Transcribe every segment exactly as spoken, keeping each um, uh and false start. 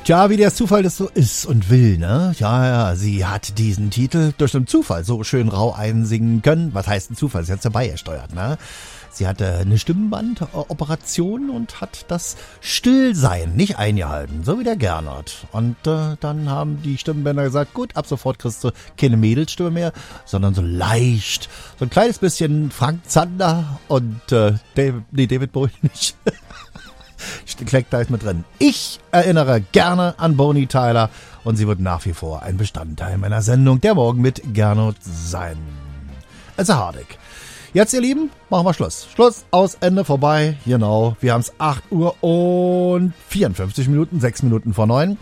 Tja, wie der Zufall das so ist und will, ne? Ja, ja, sie hat diesen Titel durch den Zufall so schön rau einsingen können. Was heißt ein Zufall? Sie hat's dabei gesteuert, ne? Sie hatte eine Stimmbandoperation und hat das Stillsein nicht eingehalten, so wie der Gernot. Und äh, dann haben die Stimmbänder gesagt, gut, ab sofort kriegst du keine Mädelstimme mehr, sondern so leicht, so ein kleines bisschen Frank Zander und äh, David, nee, David Bowie nicht. Kleck, da ist mit drin. Ich erinnere gerne an Bonnie Tyler und sie wird nach wie vor ein Bestandteil meiner Sendung Der Morgen mit Gernot sein. Also Hardek. Jetzt, ihr Lieben, machen wir Schluss. Schluss, aus, Ende, vorbei. Genau, wir haben es acht Uhr und vierundfünfzig Minuten, sechs Minuten vor neun.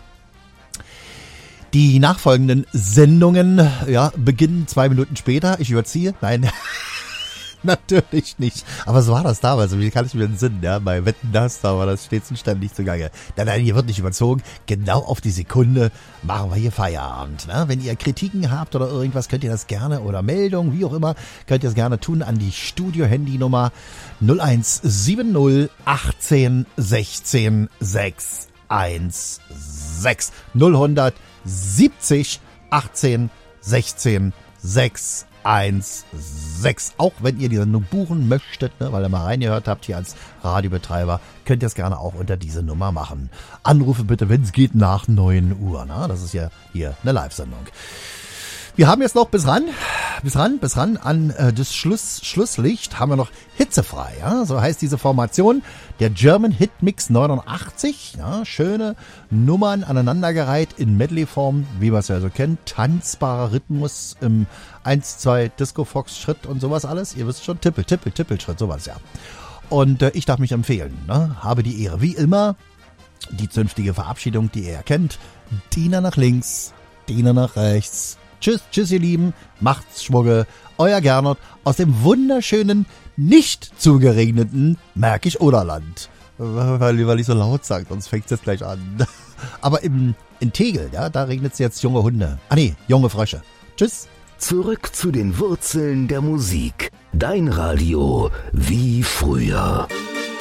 Die nachfolgenden Sendungen, ja, beginnen zwei Minuten später. Ich überziehe. Nein, natürlich nicht. Aber so war das damals. Wie kann ich mir den Sinn, ja? Bei Wetten, das, da war das stets und ständig zugange. Nein, nein, hier wird nicht überzogen. Genau auf die Sekunde machen wir hier Feierabend. Ne? Wenn ihr Kritiken habt oder irgendwas, könnt ihr das gerne, oder Meldungen, wie auch immer, könnt ihr das gerne tun an die Studio-Handynummer null eins sieben null achtzehn sechzehn sechs eins sechs null siebzig achtzehn sechzehn sechs eins sechs. Auch wenn ihr die Sendung buchen möchtet, ne, weil ihr mal reingehört habt hier als Radiobetreiber, könnt ihr es gerne auch unter diese Nummer machen. Anrufe bitte, wenn es geht, nach neun Uhr. Ne? Das ist ja hier eine Live-Sendung. Wir haben jetzt noch bis ran, bis ran, bis ran an äh, das Schluss, Schlusslicht haben wir noch hitzefrei. Ja? So heißt diese Formation, der German Hit Mix neunundachtzig. Ja? Schöne Nummern aneinandergereiht in Medley-Form, wie man es ja so kennt. Tanzbarer Rhythmus im eins zwei Disco-Fox-Schritt und sowas alles. Ihr wisst schon, Tippel, Tippel, Tippelschritt, sowas ja. Und äh, ich darf mich empfehlen. Ne? Habe die Ehre, wie immer, die zünftige Verabschiedung, die ihr kennt. Diener nach links, Diener nach rechts. Tschüss, tschüss ihr Lieben, macht's Schwugge, euer Gernot aus dem wunderschönen, nicht zugeregneten Märkisch-Oderland. Weil, weil ich so laut sage, sonst fängt's jetzt gleich an. Aber im, in Tegel, ja, da regnet's jetzt junge Hunde. Ah nee, junge Frösche. Tschüss. Zurück zu den Wurzeln der Musik. Dein Radio wie früher.